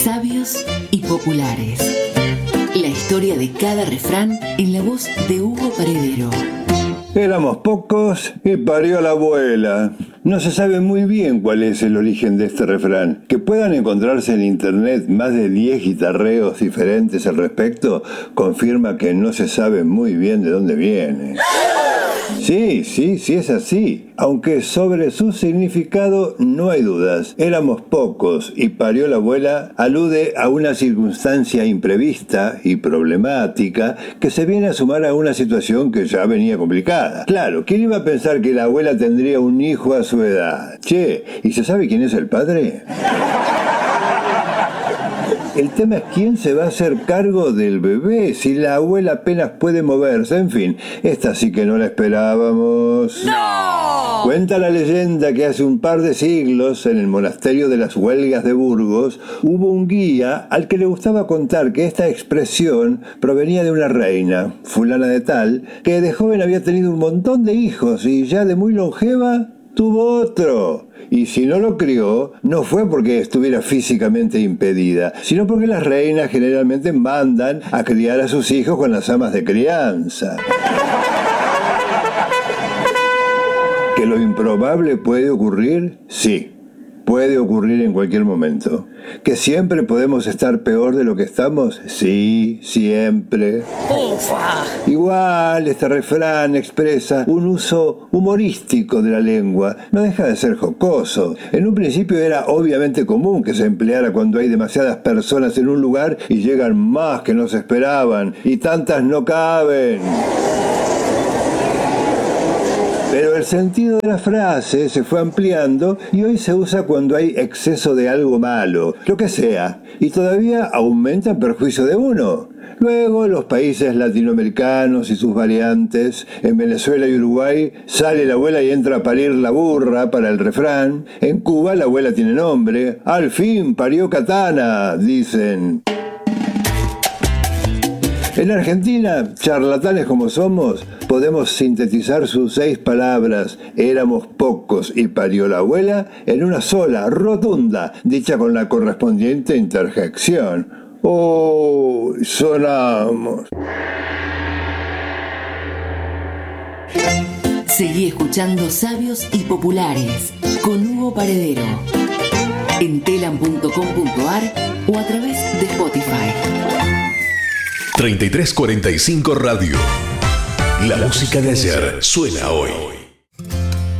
Sabios y populares. La historia de cada refrán en la voz de Hugo Paredero. Éramos pocos y parió la abuela. No se sabe muy bien cuál es el origen de este refrán. Que puedan encontrarse en internet más de 10 guitarreos diferentes al respecto, confirma que no se sabe muy bien de dónde viene. Sí es así. Aunque sobre su significado no hay dudas. Éramos pocos y parió la abuela alude a una circunstancia imprevista y problemática que se viene a sumar a una situación que ya venía complicada. Claro, ¿quién iba a pensar que la abuela tendría un hijo a su edad? Che, ¿y se sabe quién es el padre? El tema es quién se va a hacer cargo del bebé si la abuela apenas puede moverse. En fin, esta sí que no la esperábamos. ¡No! Cuenta la leyenda que hace un par de siglos, en el monasterio de las Huelgas de Burgos, hubo un guía al que le gustaba contar que esta expresión provenía de una reina, fulana de tal, que de joven había tenido un montón de hijos y ya de muy longeva tuvo otro. Y si no lo crió, no fue porque estuviera físicamente impedida, sino porque las reinas generalmente mandan a criar a sus hijos con las amas de crianza. ¿Que lo improbable puede ocurrir? Sí, puede ocurrir en cualquier momento. ¿Que siempre podemos estar peor de lo que estamos? Sí, siempre. ¡Ufa! Igual, este refrán expresa un uso humorístico de la lengua. No deja de ser jocoso. En un principio era obviamente común que se empleara cuando hay demasiadas personas en un lugar y llegan más que no se esperaban, y tantas no caben. Pero el sentido de la frase se fue ampliando y hoy se usa cuando hay exceso de algo malo, lo que sea, y todavía aumenta en perjuicio de uno. Luego, los países latinoamericanos y sus variantes, en Venezuela y Uruguay, sale la abuela y entra a parir la burra para el refrán. En Cuba la abuela tiene nombre. Al fin parió Katana, dicen. En Argentina, charlatanes como somos, podemos sintetizar sus 6 palabras, éramos pocos y parió la abuela, en una sola, rotunda, dicha con la correspondiente interjección. ¡Oh, sonamos! Seguí escuchando Sabios y Populares con Hugo Paredero en telam.com.ar o a través de Spotify. 3345 Radio. La música de ayer suena hoy.